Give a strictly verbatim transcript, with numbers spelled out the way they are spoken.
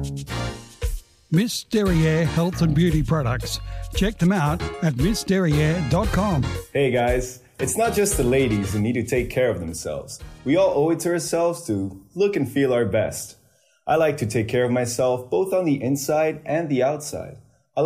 Miss Derriere Health and Beauty Products. Check them out at miss derriere dot com. Hey guys, it's not just the ladies who need to take care of themselves. We all owe it to ourselves to look and feel our best. I like to take care of myself both on the inside and the outside.